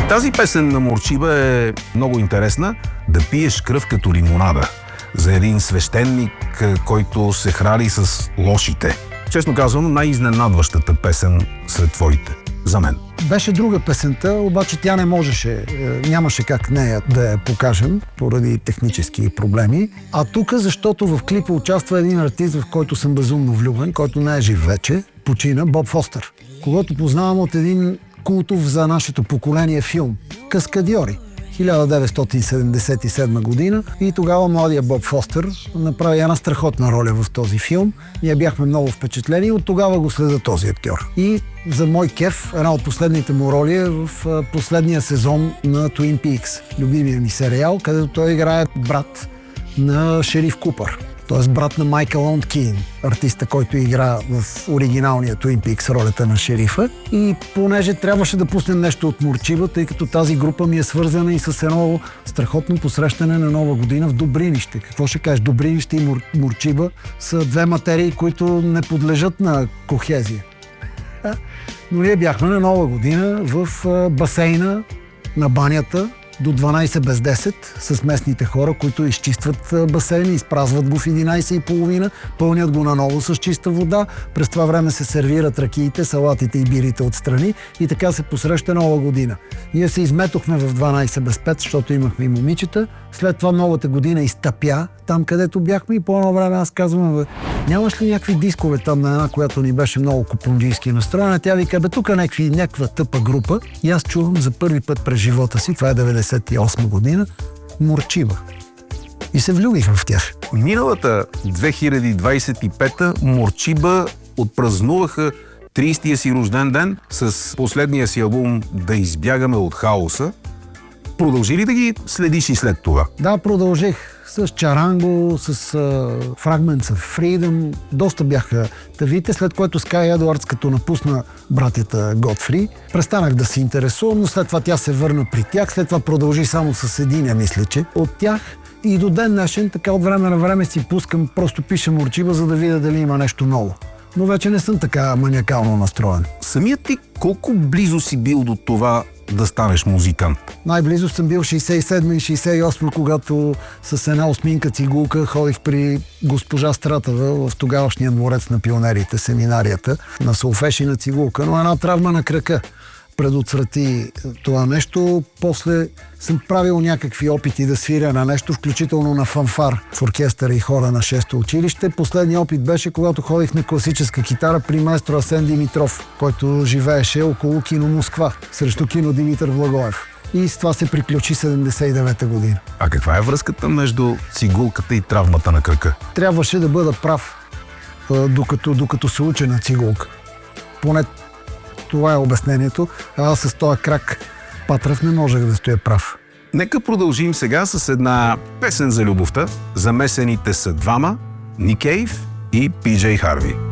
Тази песен на Морчиба е много интересна. Да пиеш кръв като лимонада. За един свещеник, който се храни с лошите. Честно казано, най-изненадващата песен сред твоите. За мен. Беше друга песента, обаче тя не можеше, нямаше как нея да я покажем, поради технически проблеми. А тук, защото в клипа участва един артист, в който съм безумно влюбен, който не е жив вече, почина, Боб Фостер, когото познавам от един култов за нашето поколение филм «Каскадьори», 1977 година, и тогава младия Боб Фостер направи една страхотна роля в този филм. Ние бяхме много впечатлени и от тогава го следа този актьор. И за мой кеф, една от последните му роли е в последния сезон на Twin Peaks, любимия ми сериал, където той играе брат на шериф Купър. Т.е. брат на Майкъл Оуен Кейн, артиста, който игра в оригиналния Twin Peaks ролята на шерифа. И понеже трябваше да пуснем нещо от Морчиба, тъй като тази група ми е свързана и с едно страхотно посрещане на Нова година в Добринище. Какво ще кажеш? Добринище и Морчиба са две материи, които не подлежат на кохезия. Но ние бяхме на Нова година в басейна на банята до 12 без 10 с местните хора, които изчистват басейна, изпразват го в 11:30, пълнят го наново с чиста вода. През това време се сервират ракиите, салатите и бирите отстрани и така се посреща Нова година. Ние се изметохме в 12 без 5, защото имахме и момичета. След това Новата година изтъпя там, където бяхме, и по едно време аз казвам: нямаш ли някакви дискове там на една, която ни беше много купунджийски настроена? Тя вика: тук някаква тъпа група. И аз чувам за първи път през живота си, това е 98 година, Морчиба. И се влюбих в тях. Миналата 2025-та Морчиба отпразнуваха 30-я си рожден ден с последния си албум "Да избягаме от хаоса". Продължи ли да ги следиш и след това? Да, продължих. С Чаранго, с Fragments of Freedom. Доста бяха тавите, след което Скай Едуардс, като напусна братята Готфри, престанах да се интересувам, но след това тя се върна при тях. След това продължи само с единия, мисля, че от тях. И до ден днешен, така от време на време си пускам, просто пиша Морчиба, за да видя дали има нещо ново. Но вече не съм така маниакално настроен. Самият ти колко близо си бил до това да станеш музикант? Най-близо съм бил 67 и 68, когато с една осминка цигулка ходих при госпожа Стратева в тогавашния дворец на пионерите, семинарията, на солфеж и на цигулка, но една травма на крака предотврати това нещо. После съм правил някакви опити да свиря на нещо, включително на фанфар в оркестъра и хора на 6-то училище. Последният опит беше, когато ходих на класическа китара при маестро Асен Димитров, който живееше около кино Москва, срещу кино Димитър Благоев. И с това се приключи 79-та година. А каква е връзката между цигулката и травмата на крака? Трябваше да бъда прав, докато се уча на цигулка. Поне това е обяснението. Аз с този крак патрав не можех да стоя прав. Нека продължим сега с една песен за любовта. Замесените са двама: Ник Кейв и Пи Джей Харви.